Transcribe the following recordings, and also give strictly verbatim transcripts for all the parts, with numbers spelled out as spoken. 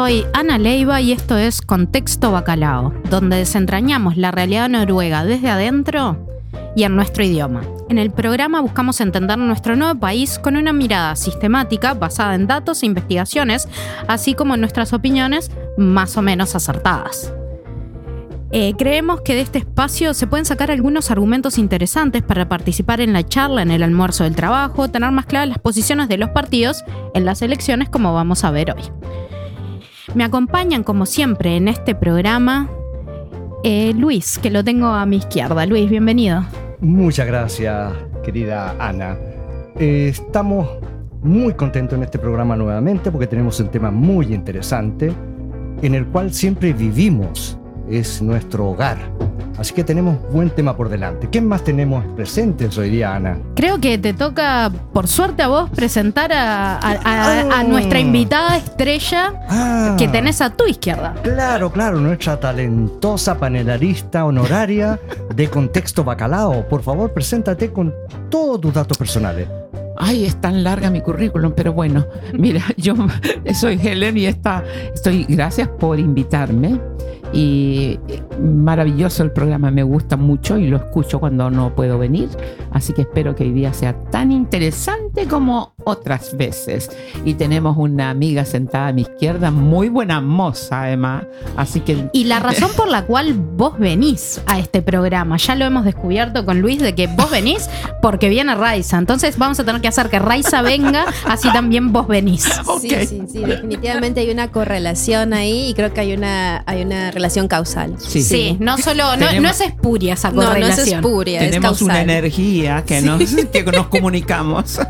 Soy Ana Leiva y esto es Contexto Bacalao, donde desentrañamos la realidad noruega desde adentro y en nuestro idioma. En el programa buscamos entender nuestro nuevo país con una mirada sistemática basada en datos e investigaciones, así como en nuestras opiniones más o menos acertadas. Eh, creemos que de este espacio se pueden sacar algunos argumentos interesantes para participar en la charla en el almuerzo del trabajo, tener más claras las posiciones de los partidos en las elecciones, como vamos a ver hoy. Me acompañan, como siempre, en este programa eh, Luis, que lo tengo a mi izquierda. Luis, bienvenido. Muchas gracias, querida Ana. Eh, estamos muy contentos en este programa nuevamente porque tenemos un tema muy interesante en el cual siempre vivimos. Es nuestro hogar. Así que tenemos buen tema por delante. ¿Qué más tenemos presentes hoy día, Ana? Creo que te toca, por suerte a vos, presentar a, a, a, oh. a nuestra invitada estrella ah, que tenés a tu izquierda. Claro, claro, nuestra talentosa panelarista honoraria de Contexto Bacalao. Por favor, preséntate con todos tus datos personales. Ay, es tan larga mi currículum, pero bueno, mira, yo soy Helen y está, estoy, gracias por invitarme. Y maravilloso el programa, me gusta mucho y lo escucho cuando no puedo venir, así que espero que hoy día sea tan interesante como otras veces. Y tenemos una amiga sentada a mi izquierda, muy buena moza además, así que... Y la razón por la cual vos venís a este programa, ya lo hemos descubierto con Luis, de que vos venís porque viene Raiza, entonces vamos a tener que hacer que Raiza venga, así también vos venís. Okay. Sí, sí, sí, definitivamente hay una correlación ahí y creo que hay una, hay una relación causal. Sí, sí, no solo, no, tenemos, no es espuria esa correlación. No, no es espuria, tenemos es causal. una energía que, sí. nos, que nos comunicamos.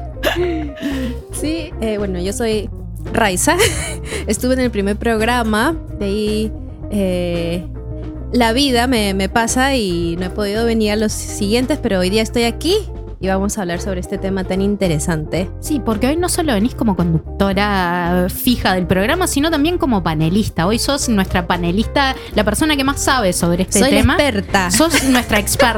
Sí, eh, bueno, yo soy Raiza. Estuve en el primer programa, de ahí eh, la vida me, me pasa y no he podido venir a los siguientes, pero hoy día estoy aquí y vamos a hablar sobre este tema tan interesante. Sí, porque hoy no solo venís como conductora fija del programa, sino también como panelista. Hoy sos nuestra panelista, la persona que más sabe sobre este Soy tema. Soy experta. Sos nuestra experta.